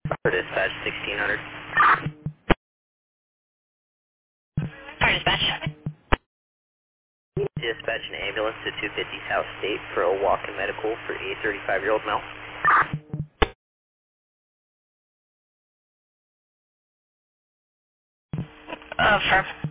For dispatch 1600. Fire dispatch. Dispatch an ambulance to 250 South State for a walk-in medical for a 35-year-old male. Firm.